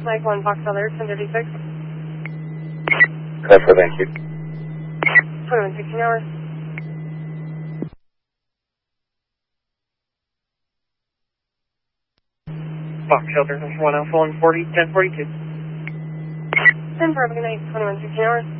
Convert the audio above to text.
Mike 1 Fox Other, 1036. Clear, thank you. 21, 16 hours. Fox Shelter, 1 Alpha 140, 1042. 10 for good night, 21, 16 hours.